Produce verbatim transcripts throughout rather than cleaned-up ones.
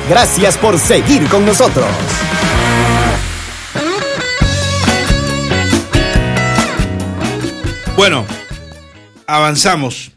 Gracias por seguir con nosotros. Bueno, avanzamos.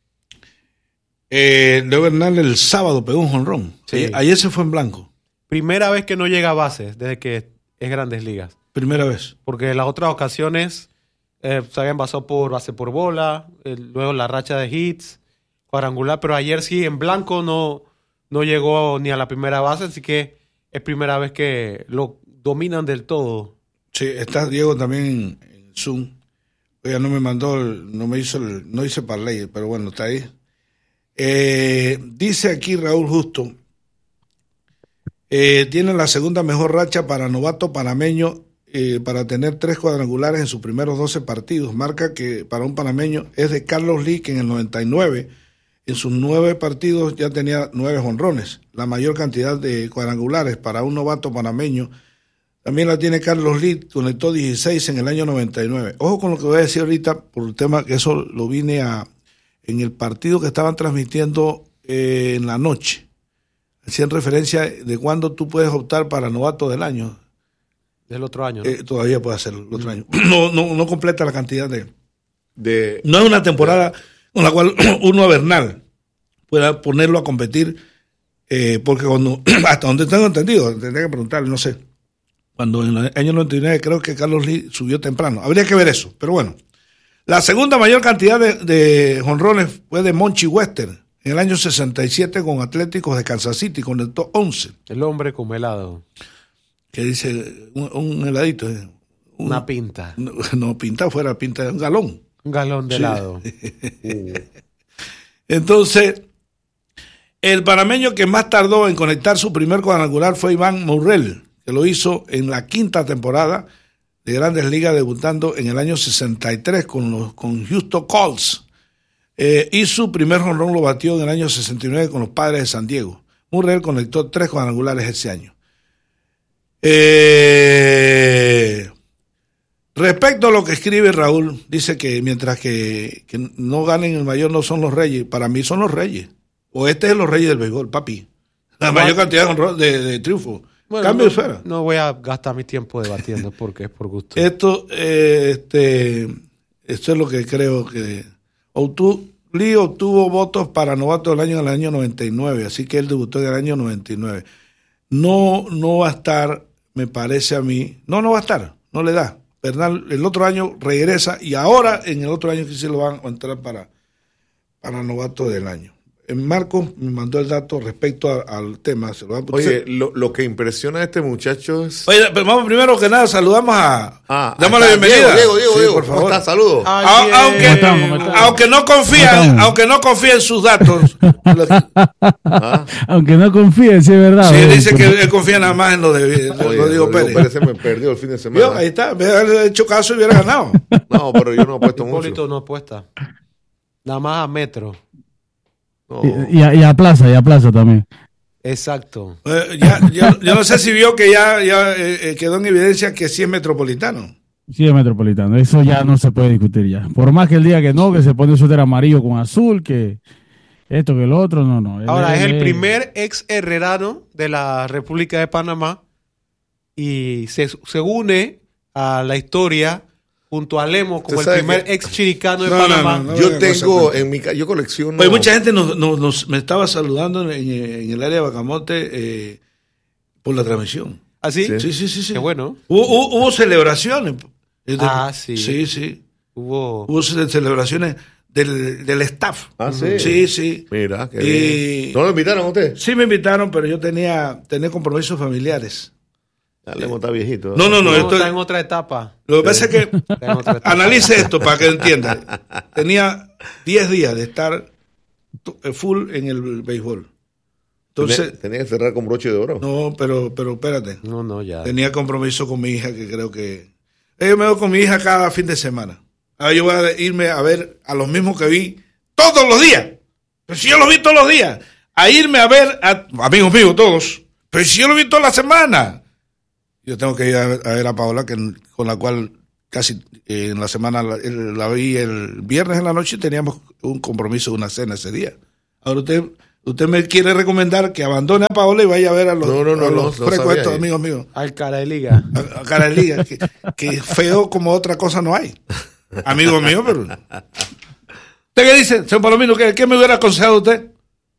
Eh, Leo Bernal el sábado pegó un jonrón. Sí. Eh, ayer se fue en blanco. Primera vez que no llega a bases desde que es Grandes Ligas. Primera vez. Porque en las otras ocasiones eh, se habían basado por base por bola, eh, luego la racha de hits, cuadrangular, pero ayer sí en blanco no, no llegó ni a la primera base, así que es primera vez que lo dominan del todo. Sí, está Diego también en, en Zoom. Ella no me mandó, el, no me hizo, el, no hice parlay, pero bueno, está ahí. Eh, dice aquí Raúl Justo, eh, tiene la segunda mejor racha para novato panameño eh, para tener tres cuadrangulares en sus primeros doce partidos. Marca que para un panameño es de Carlos Lee, que en el noventa y nueve, en sus nueve partidos ya tenía nueve jonrones. La mayor cantidad de cuadrangulares para un novato panameño también la tiene Carlos Lee, conectó dieciséis en el año noventa y nueve. Ojo con lo que voy a decir ahorita, por el tema que eso lo vine a... en el partido que estaban transmitiendo eh, en la noche. Hacían referencia de cuándo tú puedes optar para novato del año. Del otro año, ¿no? Eh, todavía puede hacerlo el otro mm. año. No, no, no completa la cantidad de... de no es una temporada con la cual uno a Bernal pueda ponerlo a competir, eh, porque cuando, hasta donde tengo entendido, tendría que preguntarle, no sé, cuando en el año noventa y nueve creo que Carlos Lee subió temprano. Habría que ver eso, pero bueno. La segunda mayor cantidad de, de jonrones fue de Monchi Wester en el año sesenta y siete con Atléticos de Kansas City, conectó once. El hombre con helado. Que dice un, un heladito. Un, Una pinta. No, no, pinta fuera, pinta un galón. Un galón de sí. helado. uh. Entonces, el panameño que más tardó en conectar su primer cuadrangular fue Iván Morrell, que lo hizo en la quinta temporada de Grandes Ligas, debutando en el año sesenta y tres con los con Houston Colts. Eh, y su primer jonrón lo batió en el año sesenta y nueve con los Padres de San Diego. Morrell conectó tres cuadrangulares ese año. Eh, respecto a lo que escribe Raúl, dice que mientras que, que no ganen el mayor no son los reyes, para mí son los reyes. O este es los reyes del béisbol, papi. La mayor cantidad de, de, de triunfos. Bueno, Cambio no, de esfera. No voy a gastar mi tiempo debatiendo porque es por gusto. Esto, eh, este, esto es lo que creo que obtuvo, Lee obtuvo votos para novato del año en el año noventa y nueve, así que él debutó en el año noventa y nueve. No, no va a estar, me parece a mí, no, no va a estar, no le da. Bernal el otro año regresa y ahora en el otro año que sí lo van a entrar para, para novato del año. Marco me mandó el dato respecto a, al tema. Se lo va a Oye, lo, lo que impresiona a este muchacho es... Oye, pero vamos primero que nada, saludamos a... Ah, damos la bienvenida. Diego, Diego, sí, Diego, por favor. ¿cómo estás? Saludos. A, aunque, estamos, ¿cómo estamos? aunque no confían, aunque no confían en sus datos. ¿Ah? Aunque no confíe, sí es verdad. Sí, ¿eh? dice que él confía nada más en lo de Oye, Rodrigo Pérez. Pérez se me perdió el fin de semana. ¿Vio? Ahí está, me hubiera hecho caso y hubiera ganado. No, pero yo no apuesto Hipólito mucho. no apuesta. Nada más a metro. No. Y, y, a, y a Plaza, y a Plaza también. Exacto. Eh, ya, ya, yo no sé si vio que ya, ya eh, quedó en evidencia que sí es metropolitano. Sí es metropolitano, eso ya no se puede discutir ya. Por más que el día que no, que se pone un suéter amarillo con azul, que esto, que lo otro, no, no. Ahora, él, es el él, primer ex herrerano de la República de Panamá y se, se une a la historia junto a Lemo como el primer que... ex chiricano de no, Panamá. No, no, no, yo no, tengo en mi yo colecciono. Pues mucha gente nos, nos, nos, me estaba saludando en, en el área de Bacamonte eh, por la transmisión. ¿Ah, sí? Sí, sí, sí. sí. Qué bueno. Hubo, hubo, hubo celebraciones. Ah, sí. Sí, sí. Hubo, hubo celebraciones del, del staff. Ah, sí. Sí, sí. Mira, qué y... bien. ¿No lo invitaron a usted? Sí me invitaron, pero yo tenía, tenía compromisos familiares. Dale, está viejito. No, no, no. no esto... está en otra etapa. Lo que pasa es que analice esto para que entienda. Tenía diez días de estar full en el béisbol. Entonces, tenía, tenía que cerrar con broche de oro. No, pero, pero espérate. No, no, ya. Tenía compromiso con mi hija que creo que... Yo me voy con mi hija cada fin de semana. Ahora yo voy a irme a ver a los mismos que vi todos los días. Pero si yo los vi todos los días. A irme a ver a amigos míos todos. Pero si yo los vi toda la semana. Yo tengo que ir a ver a, ver a Paola, que, con la cual casi eh, en la semana la, la vi el viernes en la noche y teníamos un compromiso, una cena ese día. Ahora usted Usted me quiere recomendar que abandone a Paola y vaya a ver a los, no, no, no, a los no, no frecuentos sabía. amigos míos. Al cara de liga. A, a cara de liga. Que, que feo como otra cosa no hay. Amigo mío, pero... ¿Usted qué dice, señor Palomino? ¿Qué, qué me hubiera aconsejado usted?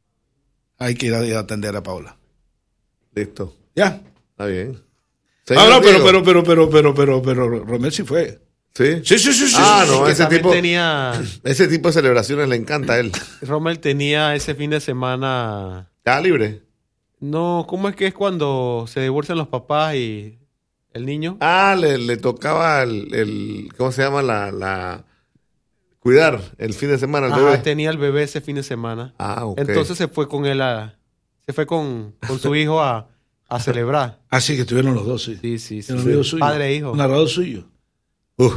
Hay que ir a, ir a atender a Paola. Listo. ¿Ya? Está bien. Ah, no, pero, Diego. pero, pero, pero, pero, pero, pero, Romel sí fue. ¿Sí? Sí, sí, sí, sí. Ah, sí, no, Que ese también tipo, tenía, ese tipo de celebraciones le encanta a él. Rommel tenía ese fin de semana. ¿Está libre? No, ¿cómo es que es cuando se divorcian los papás y el niño? Ah, le, le tocaba el, el, ¿cómo se llama? La, la, cuidar el fin de semana al Ajá, bebé. tenía el bebé ese fin de semana. Ah, ok. Entonces se fue con él a, se fue con, con su hijo a, a celebrar. Ah, sí, que estuvieron los dos, sí. Sí, sí, sí. El amigo suyo. Padre e hijo. Un narrador suyo. Uf,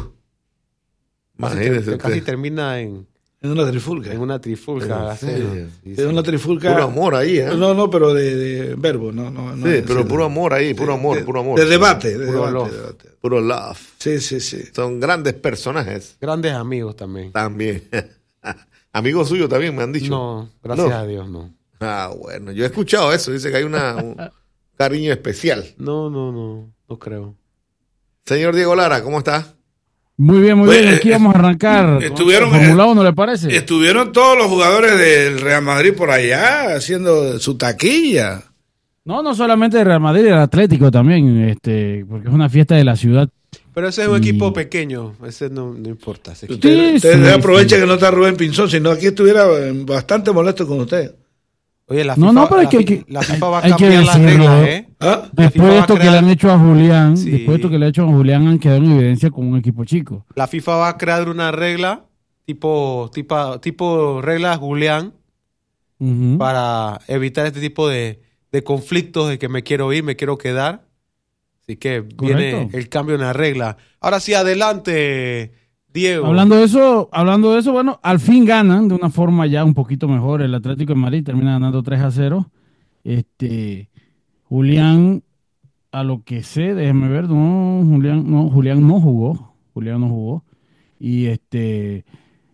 Casi, imagínese ter- casi usted. termina en, En una trifulca. en una trifulca. ¿En así, serio? ¿no? Sí, Es sí. una trifulca. Puro amor ahí, ¿eh? No, no, pero de, de verbo, no, no, no. Sí, pero sí, puro de- amor ahí, puro de- amor, de- puro amor. De debate, de Puro debate, love. de debate. Puro love. Sí, sí, sí. Son grandes personajes Grandes amigos también. también. Amigos suyos también me han dicho. No, gracias No. a Dios, no. Ah, bueno, yo he escuchado eso. Dice que hay una, un cariño especial. No, no, no, no creo. Señor Diego Lara, ¿cómo está? Muy bien, muy Pues, bien. Aquí eh, vamos a arrancar. estuvieron- con el Formula uno, ¿le parece? Estuvieron todos los jugadores del Real Madrid por allá haciendo su taquilla. No, no solamente de Real Madrid, el Atlético también, este, porque es una fiesta de la ciudad. Pero ese es un Y- equipo pequeño. Ese no, no importa. Ese equipo. Usted, Sí, usted sí, aprovecha sí. que no está Rubén Pinzón, sino aquí estuviera eh, bastante molesto con usted. Oye, la No, FIFA, no, pero la, es que- fi- que- la FIFA va a hay que cambiar las decirlo. reglas, ¿eh? ¿Ah? La FIFA Después va de a esto que crear- le han hecho a Julián, Sí. después de esto que le han hecho a Julián, han quedado en evidencia como un equipo chico. La FIFA va a crear una regla tipo, tipo, tipo regla Julián Ujú. para evitar este tipo de, de conflictos de que me quiero ir, me quiero quedar. Así que viene Correcto. el cambio en la regla. Ahora sí, adelante, Diego. Hablando de eso, hablando de eso, bueno, al fin ganan de una forma ya un poquito mejor. El Atlético de Madrid termina ganando tres a cero. Este, Julián, a lo que sé, déjeme ver, no, Julián no, Julián no jugó, Julián no jugó. Y este,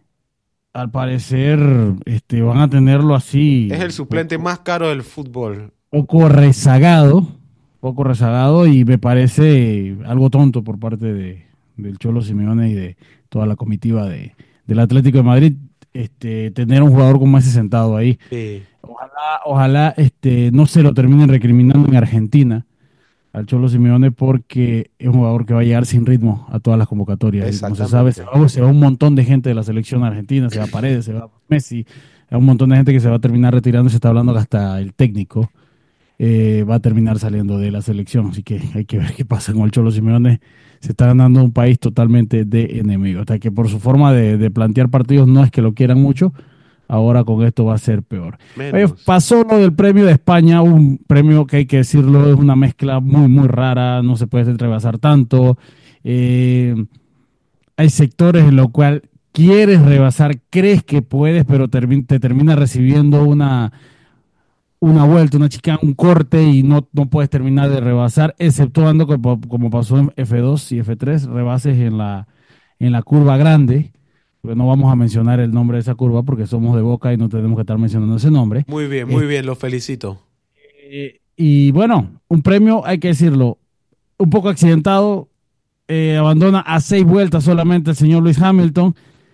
al parecer, este, van a tenerlo así. Es el suplente más caro del fútbol. Poco rezagado, poco rezagado y me parece algo tonto por parte de, del Cholo Simeone y de toda la comitiva de, del Atlético de Madrid, este, tener un jugador como ese sentado ahí. Sí. Ojalá, ojalá este, no se lo terminen recriminando en Argentina al Cholo Simeone porque es un jugador que va a llegar sin ritmo a todas las convocatorias. Y como se sabe, se va, se va un montón de gente de la selección argentina, se va Paredes, se va Messi, hay un montón de gente que se va a terminar retirando, se está hablando que hasta el técnico eh, va a terminar saliendo de la selección. Así que hay que ver qué pasa con el Cholo Simeone. Se está ganando un país totalmente de enemigo. Hasta que por su forma de, de plantear partidos no es que lo quieran mucho. Ahora con esto va a ser peor. Menos. Oye, pasó lo del premio de España, un premio que hay que decirlo, es una mezcla muy, muy rara, no se puede rebasar tanto. Eh, hay sectores en los cuales quieres rebasar, crees que puedes, pero termi- te termina recibiendo una, una vuelta, una chica, un corte y no, no puedes terminar de rebasar, exceptuando que, po- como pasó en F dos y F tres, rebases en la, en la curva grande. Porque no vamos a mencionar el nombre de esa curva porque somos de Boca y no tenemos que estar mencionando ese nombre. Muy bien, muy bien, lo felicito. Eh, y bueno, un premio, hay que decirlo, un poco accidentado. Eh, abandona a seis vueltas solamente el señor Lewis Hamilton.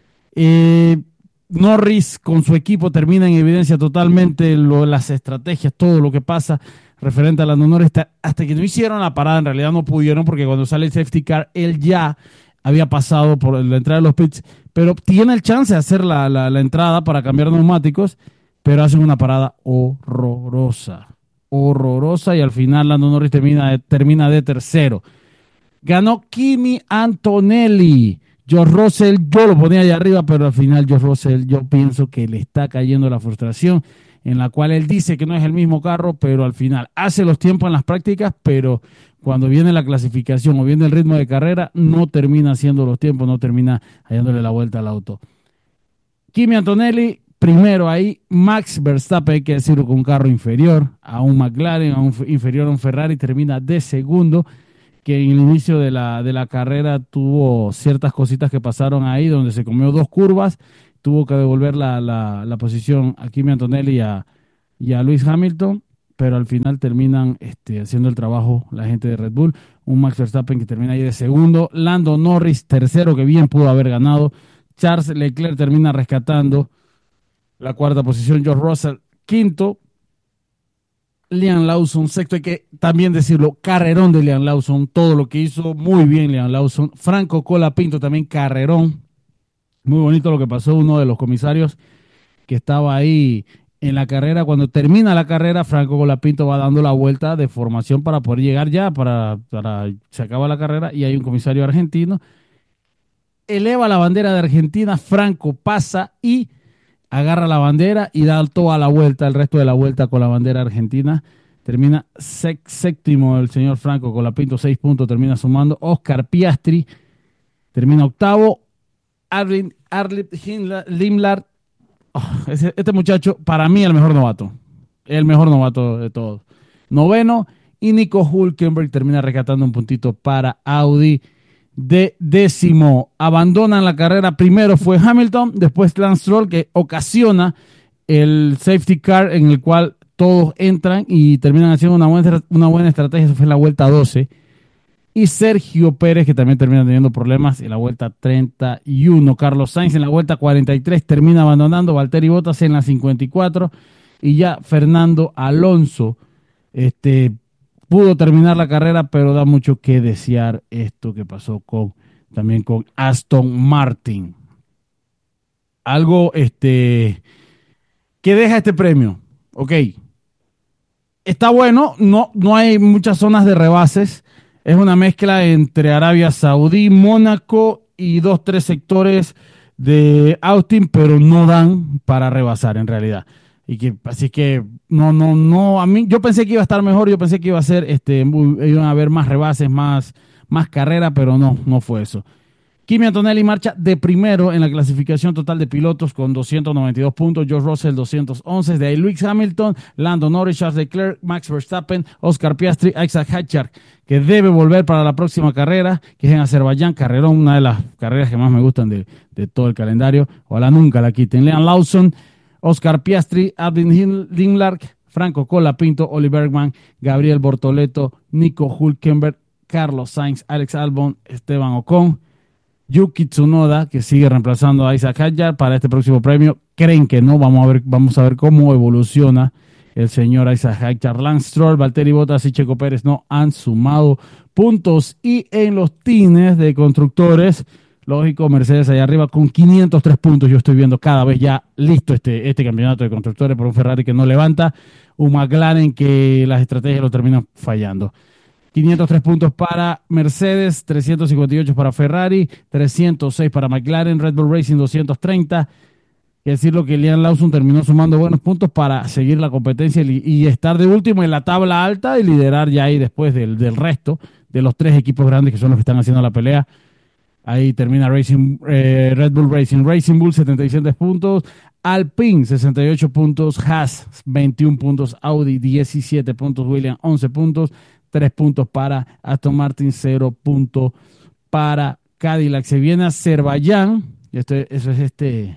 Eh, Norris con su equipo termina en evidencia totalmente lo, las estrategias, todo lo que pasa referente a Lando Norris. Hasta, hasta que no hicieron la parada, en realidad no pudieron porque cuando sale el safety car, él ya había pasado por la entrada de los pits, pero tiene el chance de hacer la, la, la entrada para cambiar neumáticos, pero hacen una parada horrorosa, horrorosa, y al final Lando Norris termina de, termina de tercero. Ganó Kimi Antonelli. George Russell, yo lo ponía allá arriba, pero al final George Russell, yo pienso que le está cayendo la frustración, en la cual él dice que no es el mismo carro, pero al final hace los tiempos en las prácticas, pero cuando viene la clasificación o viene el ritmo de carrera, no termina haciendo los tiempos, no termina hallándole la vuelta al auto. Kimi Antonelli, primero ahí, Max Verstappen, hay que decirlo, con un carro inferior a un McLaren, a un, inferior a un Ferrari, termina de segundo, que en el inicio de la, de la carrera tuvo ciertas cositas que pasaron ahí, donde se comió dos curvas, tuvo que devolver la, la, la posición a Kimi Antonelli a, y a Lewis Hamilton, pero al final terminan este, haciendo el trabajo la gente de Red Bull. Un Max Verstappen que termina ahí de segundo, Lando Norris tercero, que bien pudo haber ganado, Charles Leclerc termina rescatando la cuarta posición, George Russell quinto, Liam Lawson sexto. Hay que también decirlo, carrerón de Liam Lawson, todo lo que hizo muy bien Liam Lawson. Franco Colapinto también carrerón, muy bonito lo que pasó. Uno de los comisarios que estaba ahí en la carrera, cuando termina la carrera, Franco Colapinto va dando la vuelta de formación para poder llegar ya, para, para se acaba la carrera y hay un comisario argentino, eleva la bandera de Argentina, Franco pasa y agarra la bandera y da toda la vuelta, el resto de la vuelta con la bandera argentina. Termina séptimo el señor Franco Colapinto, seis puntos termina sumando. Oscar Piastri termina octavo. Arlin, Arlip Limlard, oh, ese, este muchacho para mí el mejor novato, el mejor novato de todos. Noveno, y Nico Hülkenberg termina rescatando un puntito para Audi. De décimo, abandonan la carrera. Primero fue Hamilton, después Lance Stroll, que ocasiona el safety car en el cual todos entran y terminan haciendo una buena, una buena estrategia. Eso fue en la vuelta doce. Y Sergio Pérez, que también termina teniendo problemas en la vuelta treinta y uno. Carlos Sainz en la vuelta cuarenta y tres termina abandonando. Valtteri Bottas en la cincuenta y cuatro. Y ya Fernando Alonso este, pudo terminar la carrera, pero da mucho que desear esto que pasó con, también con Aston Martin. Algo este, que deja este premio. Ok. Está bueno, no, no hay muchas zonas de rebases. Es una mezcla entre Arabia Saudí, Mónaco y dos, tres sectores de Austin, pero no dan para rebasar en realidad. Y que, así que no, no, no, a mí, yo pensé que iba a estar mejor, yo pensé que iba a ser, este, iban a haber más rebases, más, más carrera, pero no, no fue eso. Kimi Antonelli marcha de primero en la clasificación total de pilotos con doscientos noventa y dos puntos, George Russell doscientos once, de ahí Lewis Hamilton, Lando Norris, Charles Leclerc, Max Verstappen, Oscar Piastri, Isaac Hadjar, que debe volver para la próxima carrera, que es en Azerbaiyán, carrerón, una de las carreras que más me gustan de, de todo el calendario, ojalá nunca la quiten. Liam Lawson, Oscar Piastri, Arlin Limlard, Franco Colapinto, Oliver Bergman, Gabriel Bortoleto, Nico Hülkenberg, Carlos Sainz, Alex Albon, Esteban Ocon, Yuki Tsunoda, que sigue reemplazando a Isaac Hadjar para este próximo premio. Creen que no, vamos a ver, vamos a ver cómo evoluciona el señor Isaac Hadjar. Lance Stroll, Valtteri Bottas y Checo Pérez no han sumado puntos. Y en los tines de constructores, lógico, Mercedes allá arriba con quinientos tres puntos. Yo estoy viendo cada vez ya listo este, este campeonato de constructores por un Ferrari que no levanta, un McLaren que las estrategias lo terminan fallando. quinientos tres puntos para Mercedes, trescientos cincuenta y ocho para Ferrari, trescientos seis para McLaren, Red Bull Racing doscientos treinta. Es decirlo que Liam Lawson terminó sumando buenos puntos para seguir la competencia y, y estar de último en la tabla alta y liderar ya ahí después del, del resto de los tres equipos grandes que son los que están haciendo la pelea. Ahí termina Racing, eh, Red Bull Racing, Racing Bull setenta y siete puntos, Alpine sesenta y ocho puntos, Haas veintiún puntos, Audi diecisiete puntos, Williams once puntos, tres puntos para Aston Martin, cero puntos para Cadillac. Se viene Azerbaiyán, y este, eso es este,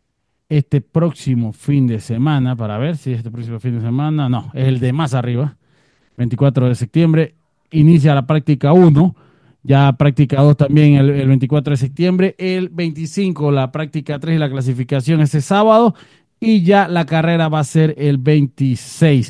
este próximo fin de semana, para ver si este próximo fin de semana, no, es el de más arriba, veinticuatro de septiembre, inicia la práctica uno, ya práctica dos también el, el veinticuatro de septiembre, el veinticinco la práctica tres y la clasificación ese sábado, y ya la carrera va a ser el veintiséis.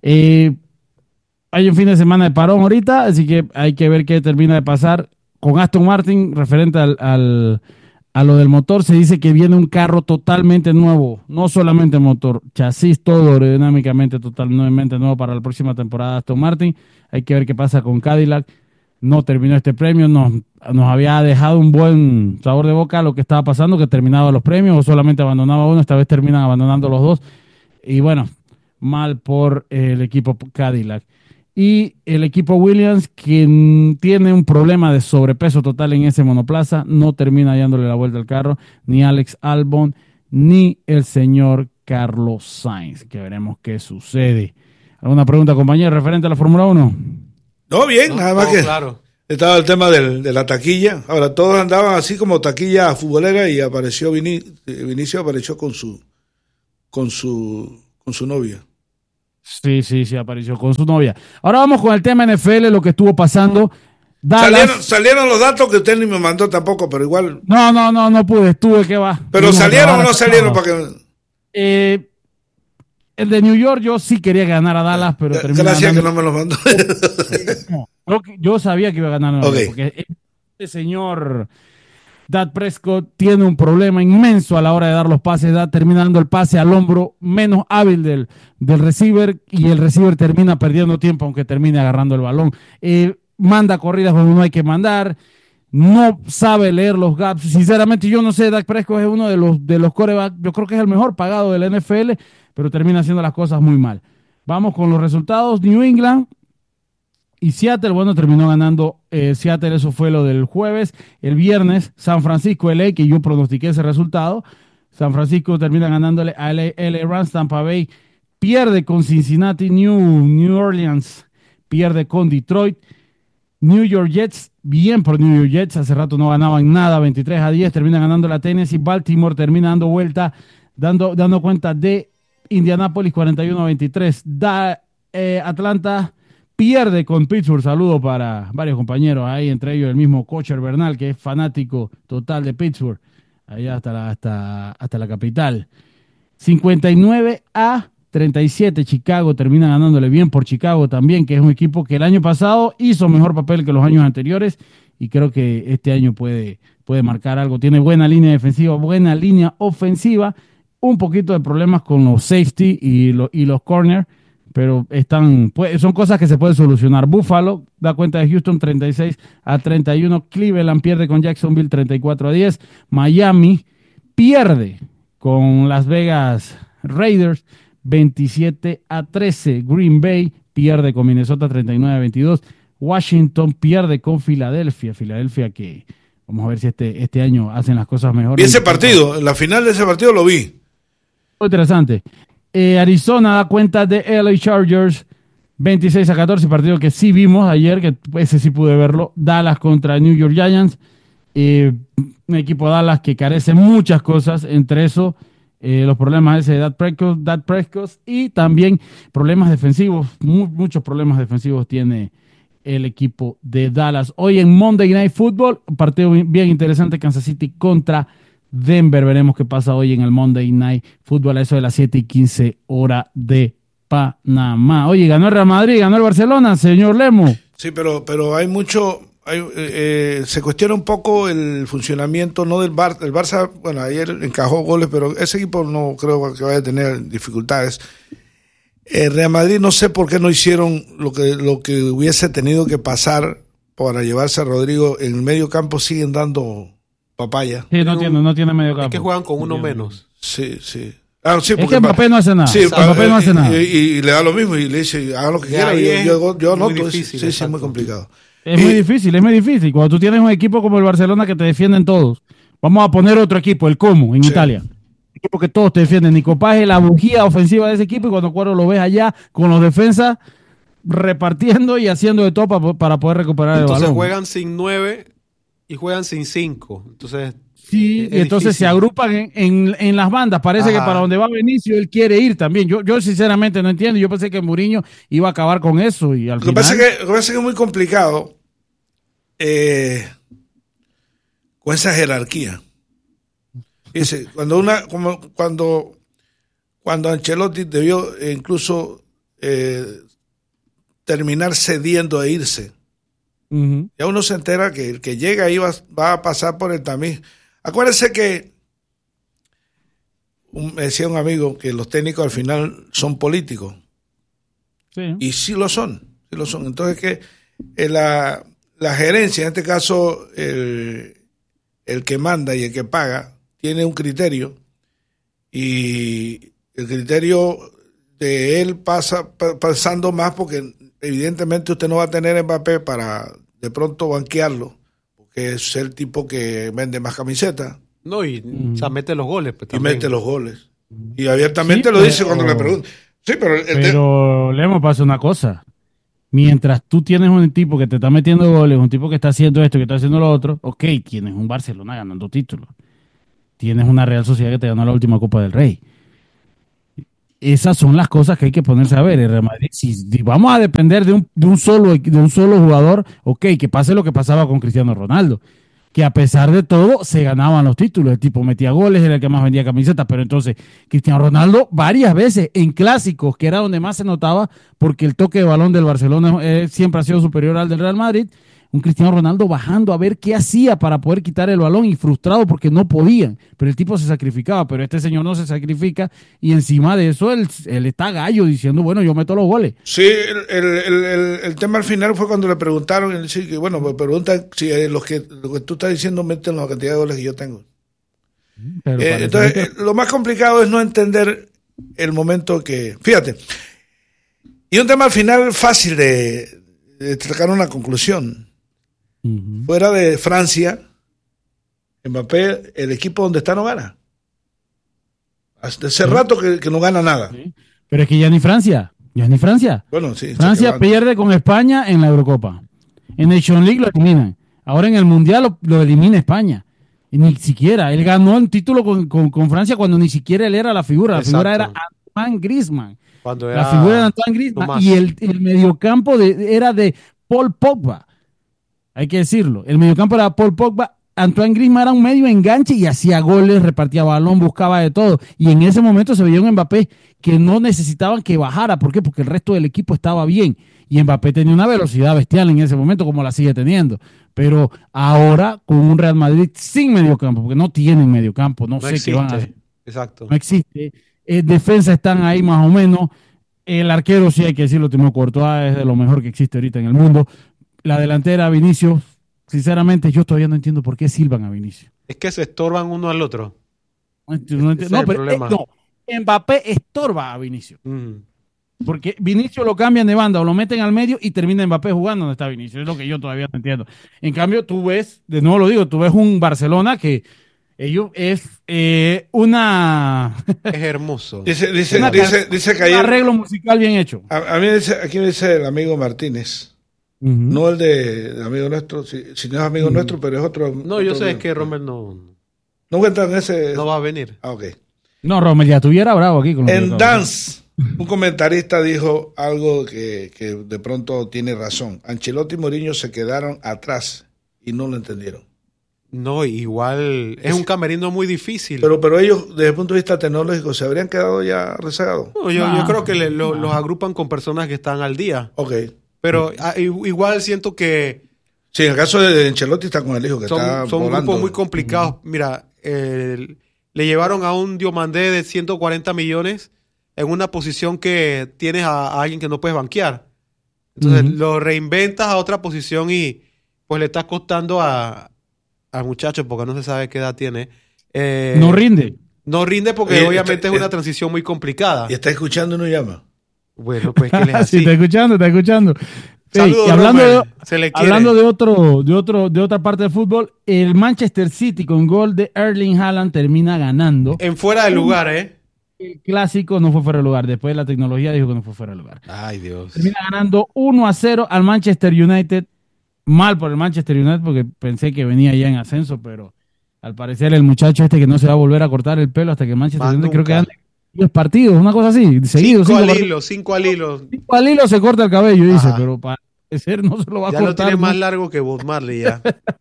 Eh, Hay un fin de semana de parón ahorita, así que hay que ver qué termina de pasar con Aston Martin referente al, al, a lo del motor. Se dice que viene un carro totalmente nuevo, no solamente motor, chasis, todo aerodinámicamente totalmente nuevo para la próxima temporada de Aston Martin. Hay que ver qué pasa con Cadillac. No terminó este premio, nos, nos había dejado un buen sabor de boca lo que estaba pasando, que terminaba los premios o solamente abandonaba uno, esta vez terminan abandonando los dos. Y bueno, mal por el equipo Cadillac. Y el equipo Williams, que tiene un problema de sobrepeso total en ese monoplaza, no termina hallándole la vuelta al carro, ni Alex Albon, ni el señor Carlos Sainz, que veremos qué sucede. ¿Alguna pregunta, compañero, referente a la Fórmula uno? No, bien, No, nada más no, que claro. estaba el tema del, de la taquilla. Ahora, todos andaban así como taquilla futbolera y apareció Vini, Vinicio apareció con su, con su, con su novia. Sí, sí, sí, apareció con su novia. Ahora vamos con el tema N F L, lo que estuvo pasando. Dallas. Salieron, salieron los datos que usted ni me mandó tampoco, pero igual. No, no, no, no pude, estuve, ¿qué va? Pero Vimos salieron o no hasta salieron sábado. para que. Eh, el de New York yo sí quería ganar a Dallas, pero terminó Gracias que ganando. no me los mandó. No, creo que yo sabía que iba a ganar Nueva York, Ok. porque este señor Dak Prescott tiene un problema inmenso a la hora de dar los pases, da, termina dando el pase al hombro menos hábil del, del receiver y el receiver termina perdiendo tiempo aunque termine agarrando el balón. Eh, manda corridas cuando no hay que mandar, no sabe leer los gaps. Sinceramente yo no sé, Dak Prescott es uno de los, de los quarterbacks, yo creo que es el mejor pagado de la N F L, pero termina haciendo las cosas muy mal. Vamos con los resultados. New England y Seattle, bueno, terminó ganando eh, Seattle, eso fue lo del jueves. El viernes, San Francisco, L A, que yo pronostiqué ese resultado. San Francisco termina ganándole a L A, L A Rams. Tampa Bay pierde con Cincinnati. New, New Orleans pierde con Detroit. New York Jets, bien por New York Jets, hace rato no ganaban nada, veintitrés a diez, termina ganando la Tennessee. Baltimore termina dando vuelta, dando, dando cuenta de Indianapolis, cuarenta y uno a veintitrés. Da, eh, Atlanta pierde con Pittsburgh. Saludo para varios compañeros ahí, entre ellos el mismo Cocher Bernal, que es fanático total de Pittsburgh, allá hasta la, hasta, hasta la capital. cincuenta y nueve a treinta y siete, Chicago termina ganándole, bien por Chicago también, que es un equipo que el año pasado hizo mejor papel que los años anteriores y creo que este año puede, puede marcar algo. Tiene buena línea defensiva, buena línea ofensiva, un poquito de problemas con los safety y, lo, y los corner, pero están, pues, son cosas que se pueden solucionar. Buffalo da cuenta de Houston treinta y seis a treinta y uno, Cleveland pierde con Jacksonville treinta y cuatro a diez, Miami pierde con Las Vegas Raiders veintisiete a trece, Green Bay pierde con Minnesota treinta y nueve a veintidós, Washington pierde con Filadelfia, Filadelfia que vamos a ver si este, este año hacen las cosas mejor. Vi ese partido, la final de ese partido lo vi. Muy interesante. Eh, Arizona da cuenta de L A Chargers veintiséis a catorce, partido que sí vimos ayer, que ese sí pude verlo. Dallas contra New York Giants, eh, un equipo de Dallas que carece muchas cosas, entre eso eh, los problemas ese de Dak Prescott, Dak Prescott y también problemas defensivos, mu muchos problemas defensivos tiene el equipo de Dallas. Hoy en Monday Night Football, un partido bien interesante, Kansas City contra Denver. Veremos qué pasa hoy en el Monday Night Football a eso de las siete y quince hora de Panamá. Oye, ganó el Real Madrid, ganó el Barcelona, señor Lemo. Sí, pero, pero hay mucho, hay, eh, se cuestiona un poco el funcionamiento, no del Barça. El Barça, bueno, ayer encajó goles, pero ese equipo no creo que vaya a tener dificultades. El Real Madrid no sé por qué no hicieron lo que, lo que hubiese tenido que pasar para llevarse a Rodrigo. En el medio campo siguen dando papaya. Sí, no tiene, no tiene medio campo. Es que juegan con uno menos. Sí, sí. Ah, sí, es que Mbappé no hace nada. Sí, Mbappé no hace y, nada. Y, y, y le da lo mismo y le dice, hagan lo que Ya, quieran. Yo, yo, yo muy anoto. difícil, Sí, sí, es muy exacto. complicado. Es y, muy difícil, es muy difícil. Cuando tú tienes un equipo como el Barcelona que te defienden todos. Vamos a poner otro equipo, el Como, en Sí. Italia. Equipo que todos te defienden. Nico Paz es la bujía ofensiva de ese equipo y cuando Cuadro lo ves allá con los defensas repartiendo y haciendo de todo para, para poder recuperar Entonces el balón. juegan sin nueve y juegan sin cinco. Entonces, Sí, es y entonces difícil. se agrupan en, en, en las bandas. Parece Ajá. que para donde va Benicio él quiere ir también. Yo, yo sinceramente no entiendo. Yo pensé que Mourinho iba a acabar con eso y al Lo que final... pasa es que, lo que pasa es que es muy complicado eh, con esa jerarquía. Dice, cuando una, como cuando, cuando Ancelotti debió eh, incluso eh, terminar cediendo e irse. Ujú. Ya uno se entera que el que llega ahí va, va a pasar por el tamiz. Acuérdese que un, me decía un amigo que los técnicos al final son políticos. Sí. Y sí lo son, sí lo son. Entonces que eh, la, la gerencia, en este caso el, el que manda y el que paga, tiene un criterio y el criterio de él pasa pa- pasando más porque evidentemente usted no va a tener Mbappé para de pronto banquearlo, porque es el tipo que vende más camisetas no, y Mm. o sea, mete los goles. Pues, y también. mete los goles. Y abiertamente Sí, lo dice pero- cuando le preguntan. Sí, pero, el de- Pero Lemo, pasa una cosa. Mientras tú tienes un tipo que te está metiendo goles, un tipo que está haciendo esto, que está haciendo lo otro, ok, tienes un Barcelona ganando títulos. Tienes una Real Sociedad que te ganó la última Copa del Rey. esas son las cosas que hay que ponerse a ver. El Real Madrid, si, si vamos a depender de un, de un solo, de un solo jugador, ok, que pase lo que pasaba con Cristiano Ronaldo, que a pesar de todo se ganaban los títulos, el tipo metía goles, era el que más vendía camisetas, pero entonces Cristiano Ronaldo varias veces en clásicos, que era donde más se notaba, porque el toque de balón del Barcelona eh, siempre ha sido superior al del Real Madrid, un Cristiano Ronaldo bajando a ver qué hacía para poder quitar el balón y frustrado porque no podían, pero el tipo se sacrificaba, pero este señor no se sacrifica y encima de eso él, él está gallo diciendo, bueno, yo meto los goles. Sí, el, el, el, el, el tema al final fue cuando le preguntaron, él dice que, bueno, me preguntan si eh, los que, lo que tú estás diciendo meten la cantidad de goles que yo tengo. Pero Eh, entonces, que... eh, lo más complicado es no entender el momento que, fíjate, y un tema al final fácil de, de sacar una conclusión. Uh-huh. Fuera de Francia, Mbappé, el equipo donde está no gana. Hace sí. rato que, que no gana nada. Sí. Pero es que ya ni Francia, ya ni Francia. Bueno, sí, Francia pierde con España en la Eurocopa. En Nation League lo eliminan. Ahora en el Mundial lo, lo elimina España. Y ni siquiera, él ganó el título con, con, con Francia cuando ni siquiera él era la figura. La Exacto. figura era Antoine Griezmann. Cuando era... La figura era Antoine Griezmann. No y el, el mediocampo de, era de Paul Pogba. Hay que decirlo. El mediocampo era Paul Pogba. Antoine Griezmann era un medio enganche y hacía goles, repartía balón, buscaba de todo. Y en ese momento se veía un Mbappé que no necesitaban que bajara. ¿Por qué? Porque el resto del equipo estaba bien. Y Mbappé tenía una velocidad bestial en ese momento, como la sigue teniendo. Pero ahora, con un Real Madrid sin mediocampo, porque no tienen mediocampo, no, no sé existe. Qué van a hacer. Exacto. No existe. Eh, defensa están ahí más o menos. El arquero, sí hay que decirlo, Thibaut Courtois es de lo mejor que existe ahorita en el mundo. La delantera, Vinicius, sinceramente yo todavía no entiendo por qué silban a Vinicius. Es que se estorban uno al otro. No, no, no, pero, eh, no, Mbappé estorba a Vinicius. Mm. Porque Vinicius lo cambian de banda o lo meten al medio y termina Mbappé jugando donde está Vinicius. Es lo que yo todavía no entiendo. En cambio, tú ves, de nuevo lo digo, tú ves un Barcelona que ellos es eh, una... Es hermoso. Dice, dice, una, dice, dice que ayer... Un arreglo musical bien hecho. A, a mí dice, aquí me dice el amigo Martínez. Uh-huh. No el de, de amigo nuestro, si, si no es amigo uh-huh. nuestro, pero es otro. No, otro yo sé amigo. Es que Rommel no. No cuenta en ese. No va a venir. Ah, ok. No, Rommel ya estuviera bravo aquí. Con en Dance, un comentarista dijo algo que, que de pronto tiene razón. Ancelotti y Mourinho se quedaron atrás y no lo entendieron. No, igual es, es un camerino muy difícil. Pero, pero ellos, desde el punto de vista tecnológico, ¿se habrían quedado ya rezagados? No, yo, no, yo creo que le, lo, no. los agrupan con personas que están al día. Ok. Pero a, igual siento que... Sí, en el caso de Ancelotti está con el hijo que son, está Son volando. grupos muy complicados. Uh-huh. Mira, eh, le llevaron a un Diomandé de ciento cuarenta millones en una posición que tienes a, a alguien que no puedes banquear. Entonces uh-huh. lo reinventas a otra posición y pues le estás costando a, al muchacho, porque no se sabe qué edad tiene. Eh, no rinde. No rinde porque eh, obviamente está, es una eh, transición muy complicada. Y está escuchando y no llama. Bueno, pues que les así. Sí, está escuchando, está escuchando. Saludos, sí, y hablando, de, Se le hablando de otro, de otro, de otra parte del fútbol, el Manchester City con gol de Erling Haaland termina ganando. En fuera de lugar, ¿eh? El clásico no fue fuera de lugar. Después la tecnología dijo que no fue fuera de lugar. Ay, Dios. Termina ganando uno a cero al Manchester United. Mal por el Manchester United porque pensé que venía ya en ascenso, pero al parecer el muchacho este que no se va a volver a cortar el pelo hasta que Manchester Más United nunca. Creo que ande diez partidos, una cosa así, seguido. Cinco, cinco al hilo, cinco al hilo. Cinco al hilo se corta el cabello, dice, pero para ser no se lo va ya a cortar. Ya lo tiene más largo que Bob Marley ya.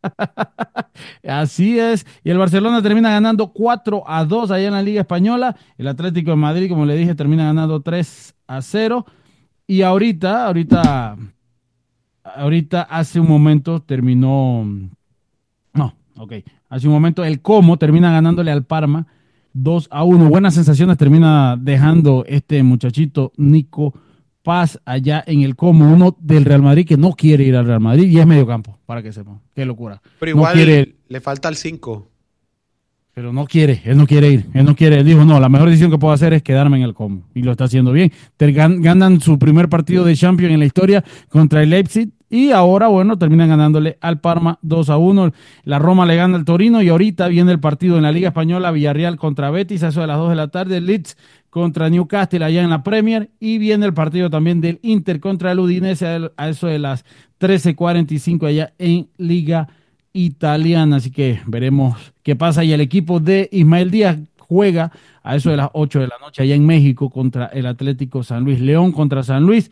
Así es, y el Barcelona termina ganando cuatro a dos allá en la Liga Española. El Atlético de Madrid, como le dije, termina ganando tres a cero. Y ahorita, ahorita, ahorita hace un momento terminó, no, ok, hace un momento el Como termina ganándole al Parma dos a uno. Buenas sensaciones termina dejando este muchachito Nico Paz allá en el Como, uno del Real Madrid que no quiere ir al Real Madrid y es mediocampo, para que sepan. Qué locura. Pero igual no quiere, le falta el cinco. Pero no quiere, él no quiere ir, él no quiere, él dijo, no, la mejor decisión que puedo hacer es quedarme en el Como, y lo está haciendo bien. Ganan su primer partido de Champions en la historia contra el Leipzig, y ahora, bueno, terminan ganándole al Parma dos a uno. La Roma le gana al Torino, y ahorita viene el partido en la Liga Española, Villarreal contra Betis, a eso de las dos de la tarde, Leeds contra Newcastle allá en la Premier, y viene el partido también del Inter contra el Udinese a eso de las trece cuarenta y cinco allá en Liga italiana, así que veremos qué pasa. Y el equipo de Ismael Díaz juega a eso de las ocho de la noche allá en México contra el Atlético San Luis. León contra San Luis.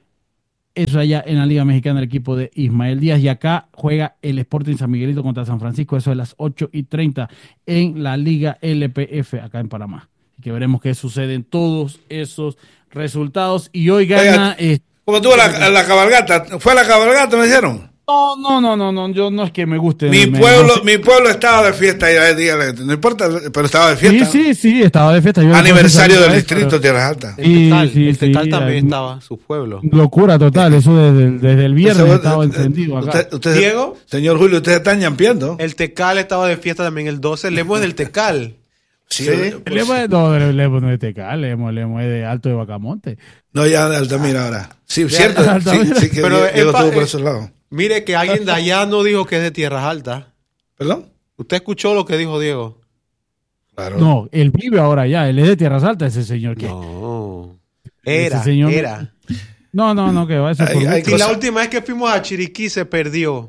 Eso allá en la Liga Mexicana, el equipo de Ismael Díaz. Y acá juega el Sporting San Miguelito contra San Francisco, eso de las ocho y treinta en la Liga L P F acá en Panamá. Así que veremos qué sucede en todos esos resultados. Y hoy gana... Oiga, eh, ¿cómo tuvo la, la cabalgata? ¿Fue la cabalgata, me dijeron? No, no, no, no, no, yo no es que me guste. Mi me, pueblo, no sé. mi pueblo estaba de fiesta, ya, dígale, no importa, pero estaba de fiesta. Sí, sí, sí, estaba de fiesta. Yo Aniversario del eso, distrito pero... Tierras Altas. El Sí, Tecal, sí, el Tecal sí, también sí. estaba, su pueblo. Locura total, eso desde, desde el viernes Usted- estaba usted- encendido acá. usted- usted- Diego. Señor Julio, ustedes están ñampiando. El Tecal estaba de fiesta también el doce. Lemo es del Tecal. Sí, Sí. pues, Lemo es- no, Lemo no es de Tecal, Lemo, Lemo es de Alto de Bacamonte. no, ya de Altamira ahora. Sí, De cierto. Altamira. Sí, sí que Pero Diego el pa- estuvo por eh, esos lados. Mire que alguien de allá no dijo que es de Tierras Altas. ¿Perdón? ¿Usted escuchó lo que dijo Diego? Claro. No, él vive ahora ya, él es de Tierras Altas, ese señor que. No. Ese Era, señor- era. No, no, no, que va a ser Ay, por ay, gusto. Y la cosa- última vez que fuimos a Chiriquí se perdió.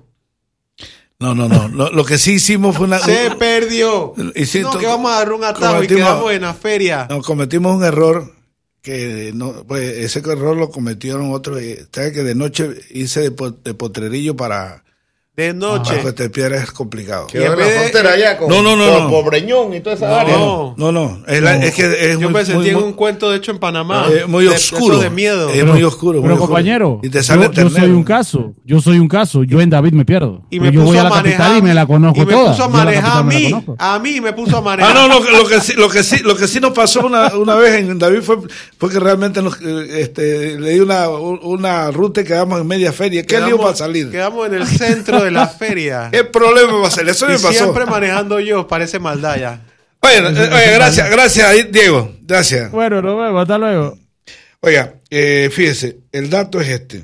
No, no, no, no. Lo que sí hicimos fue una. Se perdió. Y sí, no, to- que vamos a dar un atajo y cometimos- quedamos en la feria. No, cometimos un error que no, pues ese error lo cometieron otros. ¿Sabes que de noche hice de, po- de potrerillo para De noche. para Puerto Piedra es complicado? Quedó en en la vez de- frontera allá con, No, no, no, con no. Pobreñón y toda esa No. área. No. No, no, es, la- es que es Yo muy, me sentí muy- en muy- un cuento de hecho en Panamá. eh, muy De- oscuro. eso de miedo. Es muy oscuro. Pero muy oscuro. compañero, Y te sale yo, yo soy ternero. un caso, yo soy un caso, yo en David me pierdo. Y me yo puso voy a a la manejar. capital y me la conozco y me toda. puso a Yo la manejar a capital me la mí. conozco. A mí me puso a manejar. Ah, no, lo, que- lo que sí, lo que sí, lo que sí nos pasó una, una vez en David fue, fue que realmente nos, eh, este, le di una, una ruta y quedamos en media feria. ¿Qué lío para salir? Quedamos en el centro de la feria. ¿Qué problema va a ser? Eso Y me pasó. siempre manejando yo, parece maldad ya. Oye, eh, oye, gracias, gracias, Diego. Gracias. Bueno, nos vemos, hasta luego. Oiga, eh, fíjese, el dato es este.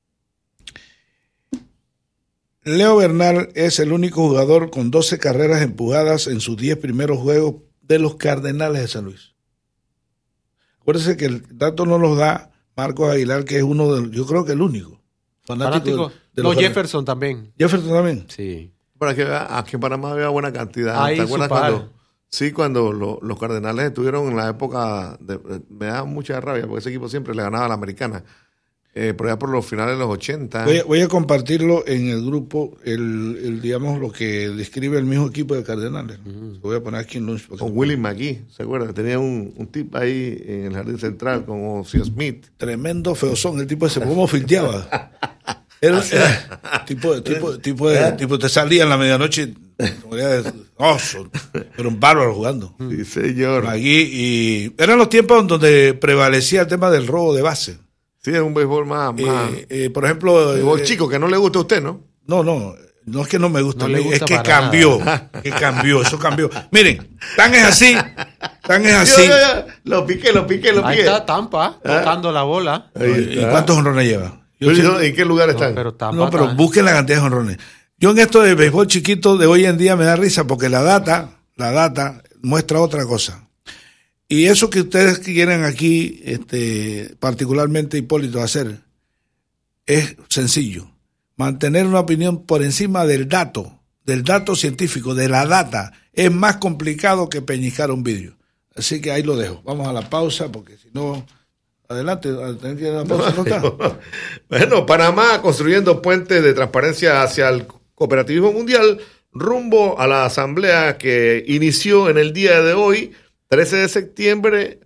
Leo Bernal es el único jugador con doce carreras empujadas en sus diez primeros juegos de los Cardenales de San Luis. Acuérdense que el dato no los da Marcos Aguilar, que es uno de, yo creo que el único fanático, Fanático. de, de No, los Jefferson también. Jefferson también. Sí. Para que vea, aquí en Panamá había buena cantidad. Ahí ¿Te su acuerdas par. cuando? Sí, cuando lo- los Cardenales estuvieron en la época, de, me da mucha rabia porque ese equipo siempre le ganaba a la americana. Eh, por allá por los finales de los ochenta. Voy a, voy a compartirlo en el grupo, el, el, digamos, lo que describe el mismo equipo de Cardenales. Lo voy a poner aquí en Lunch. Con Willie McGee, ¿se acuerdan? Tenía un, un tip ahí en el jardín central con Ocio Smith. Tremendo feozón, el tipo ese, ¿cómo fildeaba? Era, era tipo, tipo, tipo, de, tipo, te salía en la medianoche, como era de oso, pero un bárbaro jugando. Sí, señor. Allí, y eran los tiempos donde prevalecía el tema del robo de base. Sí, es un béisbol más, más Eh, eh, por ejemplo, béisbol eh, chico, que no le gusta a usted, ¿no? no, no, no es que no me gusta, No le es gusta que para cambió, que cambió, eso cambió. Miren, tan es así, tan es así. Ya, ya, ya. Lo piqué, lo piqué, lo Ahí piqué. está Tampa, tocando la bola. Ahí ¿Y está. cuántos honrones lleva? Yo Pero, sé- ¿no? ¿En qué lugar No, están? pero Tampa No, pero está- busquen la cantidad de jonrones. Yo en esto de béisbol chiquito de hoy en día me da risa porque la data, la data muestra otra cosa. Y eso que ustedes quieren aquí, este, particularmente Hipólito, hacer, es sencillo. Mantener una opinión por encima del dato, del dato científico, de la data, es más complicado que peñizcar un vídeo. Así que ahí lo dejo. Vamos a la pausa porque si no, adelante, a tener que ir a la pausa. ¿No está? Bueno, Panamá construyendo puentes de transparencia hacia el cooperativismo mundial rumbo a la asamblea que inició en el día de hoy, trece de septiembre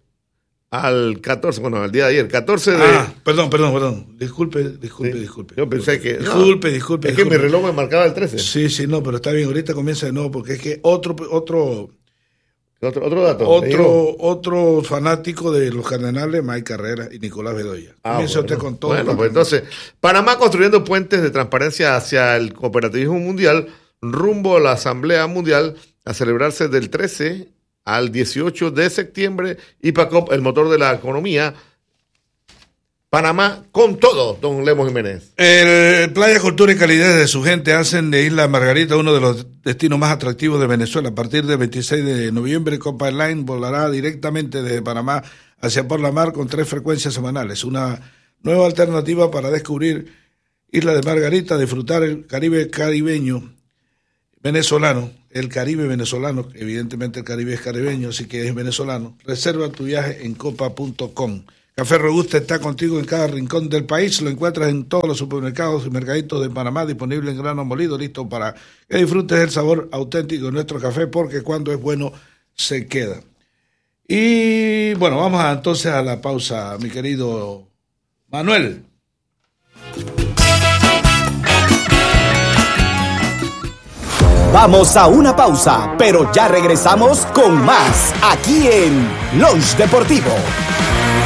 al catorce, bueno, al día de ayer, catorce de... Ah, perdón, perdón, perdón. Disculpe, disculpe, Sí. disculpe. Yo pensé que... no, Disculpe, disculpe. es que disculpe. mi reloj me marcaba el trece. Sí, sí, no, pero está bien. Ahorita comienza de nuevo porque es que otro, otro, Otro, otro dato. otro, digo. otro fanático de los Cardenales, Mike Carrera y Nicolás Bedoya. Ah, Comienza bueno. usted con todo. Bueno, pues entonces, Panamá construyendo puentes de transparencia hacia el cooperativismo mundial rumbo a la Asamblea Mundial a celebrarse del trece al dieciocho de septiembre. IPACOP, el motor de la economía. Panamá con todo, don Lemos Jiménez. El Playa Cultura y Calidez de su gente hacen de Isla Margarita uno de los destinos más atractivos de Venezuela. A partir del veintiséis de noviembre, Copa Airlines volará directamente desde Panamá hacia por la mar con tres frecuencias semanales. Una nueva alternativa para descubrir Isla de Margarita, disfrutar el Caribe caribeño venezolano, el Caribe venezolano, evidentemente el Caribe es caribeño, así que es venezolano. Reserva tu viaje en copa punto com. Café Robusta está contigo en cada rincón del país. Lo encuentras en todos los supermercados y mercaditos de Panamá, disponible en grano molido, listo para que disfrutes el sabor auténtico de nuestro café, porque cuando es bueno se queda. Y bueno, vamos a, entonces a la pausa, mi querido Manuel. Vamos a una pausa, pero ya regresamos con más aquí en Lunch Deportivo.